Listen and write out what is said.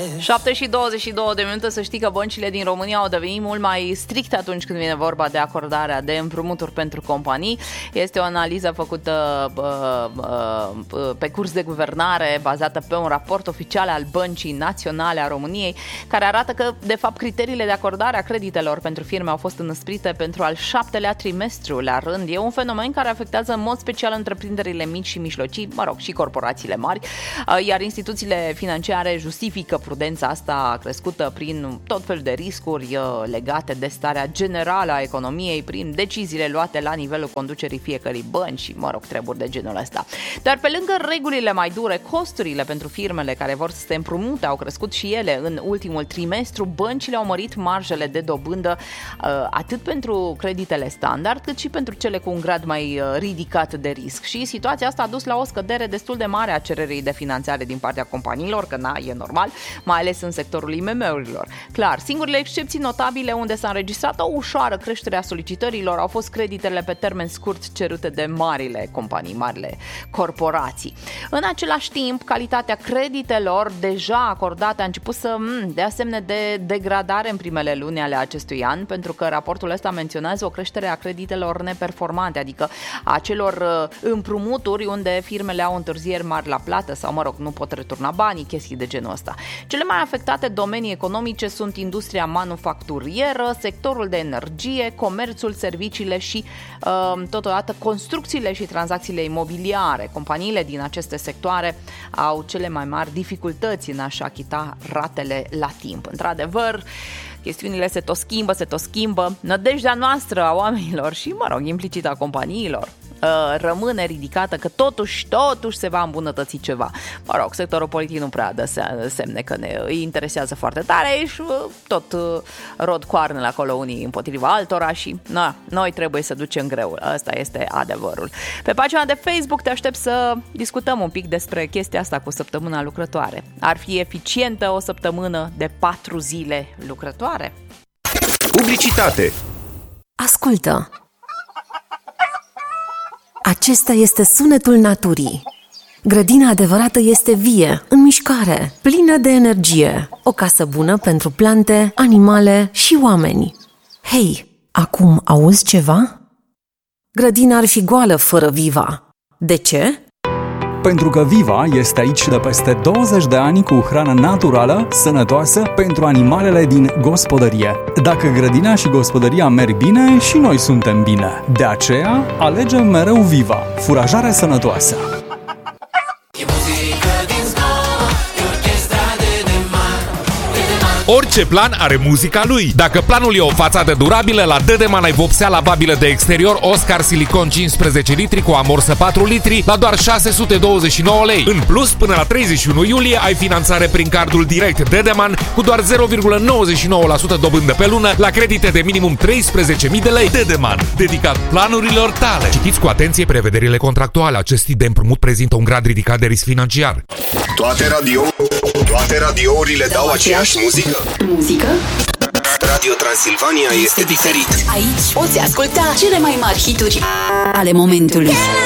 7:22, să știi că băncile din România au devenit mult mai stricte atunci când vine vorba de acordarea de împrumuturi pentru companii. Este o analiză făcută pe curs de guvernare, bazată pe un raport oficial al Băncii Naționale a României, care arată că, de fapt, criteriile de acordare a creditelor pentru firme au fost înăsprite pentru al 7-lea trimestru la rând. E un fenomen care afectează în mod special întreprinderile mici și mijlocii, și corporațiile mari, iar instituțiile financiare justifică prudența asta crescută prin tot felul de riscuri legate de starea generală a economiei, prin deciziile luate la nivelul conducerii fiecărei bănci și, treburi de genul ăsta. Dar pe lângă regulile mai dure, costurile pentru firmele care vor să se împrumute au crescut și ele în ultimul trimestru. Băncile au mărit marjele de dobândă atât pentru creditele standard, cât și pentru cele cu un grad mai ridicat de risc. Și situația asta a dus la o scădere destul de mare a cererii de finanțare din partea companiilor, că e normal, mai ales în sectorul IMM-urilor. Clar, singurele excepții notabile unde s-a înregistrat o ușoară creștere a solicitărilor au fost creditele pe termen scurt cerute de marile companii, marile corporații. În același timp, calitatea creditelor deja acordate a început să dea semne de degradare în primele luni ale acestui an, pentru că raportul ăsta menționează o creștere a creditelor neperformante, adică a celor împrumuturi unde firmele au întârzieri mari la plată sau, nu pot returna banii, chestii de genul ăsta. Cele mai afectate domenii economice sunt industria manufacturieră, sectorul de energie, comerțul, serviciile și totodată construcțiile și tranzacțiile imobiliare. Companiile din aceste sectoare au cele mai mari dificultăți în a-și achita ratele la timp. Într-adevăr, chestiunile se tot schimbă. Nădejdea noastră a oamenilor și, implicit a companiilor rămâne ridicată că totuși se va îmbunătăți ceva. Sectorul politic nu prea dă semne că îi interesează foarte tare și tot rod coarnele acolo unii împotriva altora și noi trebuie să ducem greu. Asta este adevărul. Pe pagina de Facebook te aștept să discutăm un pic despre chestia asta cu săptămâna lucrătoare. Ar fi eficientă o săptămână de 4 zile lucrătoare? Publicitate. Ascultă! Acesta este sunetul naturii. Grădina adevărată este vie, în mișcare, plină de energie. O casă bună pentru plante, animale și oameni. Hei, acum auzi ceva? Grădina ar fi goală fără Viva. De ce? Pentru că Viva este aici de peste 20 de ani cu hrană naturală, sănătoasă pentru animalele din gospodărie. Dacă grădina și gospodăria merg bine, și noi suntem bine. De aceea, alegem mereu Viva, furajare sănătoasă. Orice plan are muzica lui. Dacă planul e o fațadă durabilă, la Dedeman ai vopsea lavabilă de exterior Oscar Silicon 15 litri cu amorsă 4 litri la doar 629 lei. În plus, până la 31 iulie ai finanțare prin cardul direct Dedeman cu doar 0,99% dobândă pe lună la credite de minimum 13.000 de lei. Dedeman, dedicat planurilor tale. Citiți cu atenție prevederile contractuale. Acest tip de împrumut prezintă un grad ridicat de risc financiar. Toate radiourile dau aceeași muzică? Radio Transilvania este diferit. Aici poți asculta cele mai mari hituri ale momentului.